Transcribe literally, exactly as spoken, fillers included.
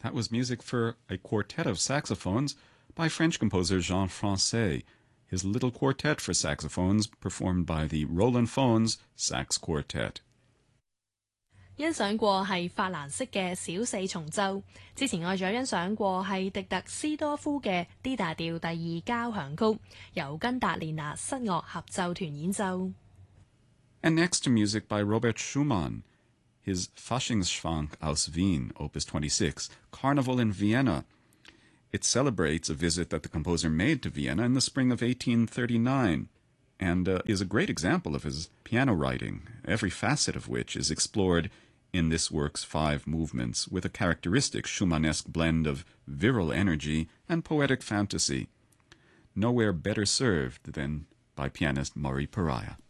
That was music for a quartet of saxophones by French composer Jean Francais, his little quartet for saxophones performed by the Roland Phones Sax Quartet. 欣賞過係法蘭式嘅小四重奏，之前我仲有欣賞過係迪特斯多夫嘅 D 大調第二交響曲，由根達連拿室樂合奏團演奏。 And next to music by Robert Schumann, his Faschingsschwank aus Wien, Opus twenty-six, Carnival in Vienna. It celebrates a visit that the composer made to Vienna in the spring of eighteen thirty-nine, and uh, is a great example of his piano writing, every facet of which is explored in this work's five movements with a characteristic Schumannesque blend of virile energy and poetic fantasy, nowhere better served than by pianist Murray Pariah.